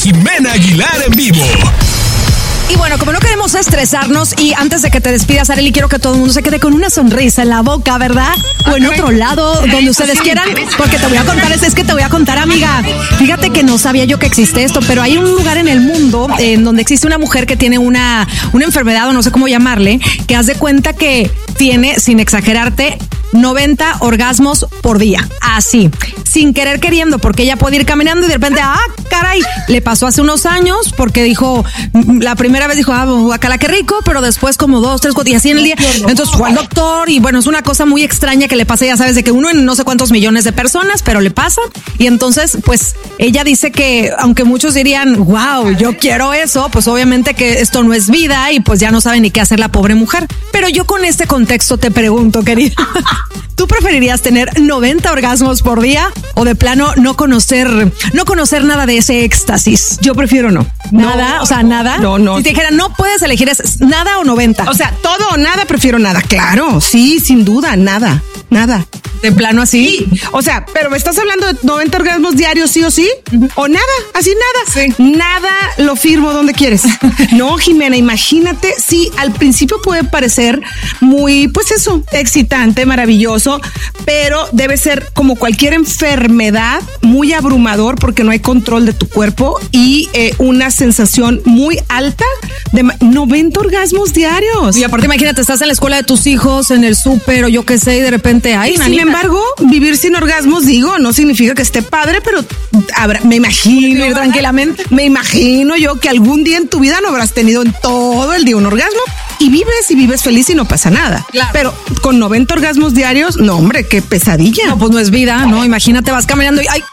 Jimena Aguilar en vivo. Y bueno, como no queremos estresarnos, y antes de que te despidas, Arely, quiero que todo el mundo se quede con una sonrisa en la boca, ¿verdad? O en otro lado, donde ustedes quieran, porque te voy a contar, es que te voy a contar, amiga. Fíjate que no sabía yo que existe esto, pero hay un lugar en el mundo en donde existe una mujer que tiene una enfermedad, o no sé cómo llamarle, que haz de cuenta que tiene, sin exagerarte, 90 orgasmos por día. Así, sin querer queriendo, porque ella puede ir caminando y de repente, caray, le pasó hace unos años porque dijo, la primera vez dijo, guacala, qué rico, pero después como 2, 3, 4 y así en el día. Entonces fue al doctor y bueno, es una cosa muy extraña que le pasa, ya sabes, de que uno en no sé cuántos millones de personas, pero le pasa. Y entonces, pues, ella dice que, aunque muchos dirían, wow, yo quiero eso, pues obviamente que esto no es vida y pues ya no sabe ni qué hacer la pobre mujer. Pero yo con este contexto te pregunto, querida, ¿tú preferirías tener 90 orgasmos por día o de plano no conocer nada de ese éxtasis? Yo prefiero no. Nada, o sea, nada. No. Si te dijera, no puedes elegir, es nada o 90. O sea, todo o nada, prefiero nada. Claro, sí, sin duda, nada. ¿De plano así? Sí. O sea, pero me estás hablando de 90 orgasmos diarios, sí o sí, o nada, así nada. Sí. Nada lo firmo donde quieres. No, Jimena, imagínate, sí, al principio puede parecer muy, pues eso, excitante, maravilloso, pero debe ser como cualquier enfermedad, muy abrumador porque no hay control de tu cuerpo y una sensación muy alta de 90 orgasmos diarios. Y aparte, imagínate, estás en la escuela de tus hijos, en el súper o yo qué sé, y de repente, sin embargo, vivir sin orgasmos, digo, no significa que esté padre, pero me imagino, tranquilamente. Me imagino yo que algún día en tu vida no habrás tenido en todo el día un orgasmo y vives feliz y no pasa nada. Claro. Pero con 90 orgasmos diarios, no, hombre, qué pesadilla. No, pues no es vida, ¿no? Imagínate, vas caminando y ay.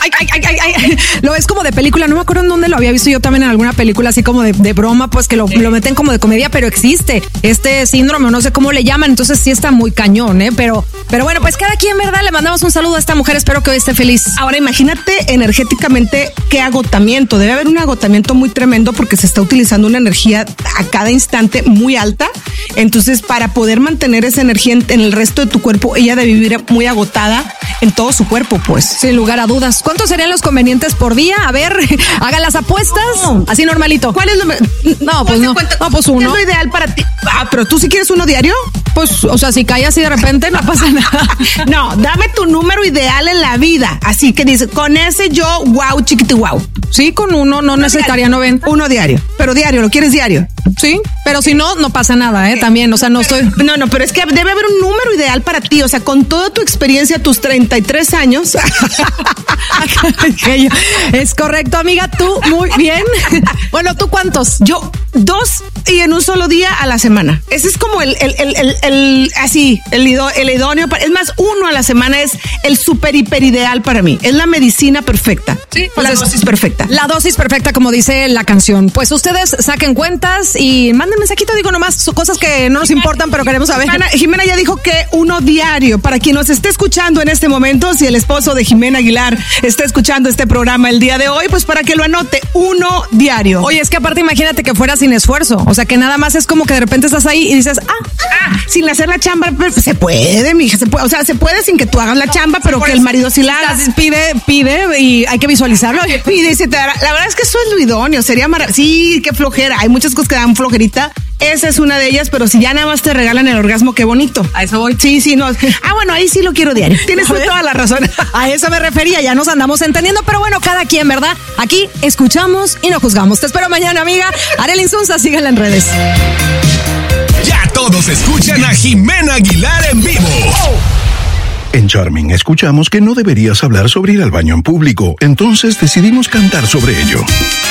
Lo ves como de película, no me acuerdo en dónde lo había visto yo también en alguna película así como de broma, pues que lo meten como de comedia, pero existe este síndrome, no sé cómo le llaman, entonces sí está muy cañón, pero bueno, pues cada quien, ¿verdad? Le mandamos un saludo a esta mujer, espero que hoy esté feliz. Ahora imagínate energéticamente qué agotamiento, debe haber un agotamiento muy tremendo porque se está utilizando una energía a cada instante muy alta, entonces para poder mantener esa energía en el resto de tu cuerpo, ella debe vivir muy agotada en todo su cuerpo, pues. Sin lugar a dudas. ¿Cuántos serían los convenientes por día? A ver, hagan las apuestas. No. Así normalito. ¿Cuál es lo No, pues no. No, pues uno. ¿Qué es lo ideal para ti? Pero tú sí quieres uno diario. Pues, o sea, si cae así de repente, no pasa nada. No, dame tu número ideal en la vida. Así que dice, con ese yo, wow, chiquiti, wow. Sí, con uno no necesitaría 90. Uno diario. Pero diario, ¿lo quieres diario? Sí, pero si no, no pasa nada, también, o sea, no estoy... No, pero es que debe haber un número ideal para ti, o sea, con toda tu experiencia, tus 33 años. Es correcto, amiga, tú, muy bien. Bueno, ¿tú cuántos? Yo, 2 y en un solo día a la semana. Ese es como el idóneo. Es más, 1 a la semana es el súper hiper ideal para mí. Es la medicina perfecta. Sí, pues la dosis perfecta. La dosis perfecta, como dice la canción. Pues ustedes saquen cuentas y manden mensajito, digo nomás, cosas que no nos importan, pero queremos saber. Jimena ya dijo que uno diario. Para quien nos esté escuchando en este momento, si el esposo de Jimena Aguilar está escuchando este programa el día de hoy, pues para que lo anote, 1 diario. Oye, es que aparte imagínate que fuera sin esfuerzo. O sea, que nada más es como que de repente estás ahí y dices, sin hacer la chamba, se puede, mija, se puede. O sea, se puede sin que tú hagas la chamba, pero que el marido sí la haga. Pide y hay que visualizarlo. Pide y se te dará. La verdad es que eso es lo idóneo. Sería sí, qué flojera. Hay muchas cosas que dan flojerita. Esa es una de ellas, pero si ya nada más te regalan el orgasmo, qué bonito. A eso voy. Sí, no. Bueno, ahí sí lo quiero diario. Tienes toda la razón. A eso me refería, ya nos andamos entendiendo, pero bueno, cada quien, ¿verdad? Aquí escuchamos y no juzgamos. Te espero mañana, amiga. Arely Insunza, síganla en redes. Ya todos escuchan a Jimena Aguilar en vivo. En Charming escuchamos que no deberías hablar sobre ir al baño en público, entonces decidimos cantar sobre ello.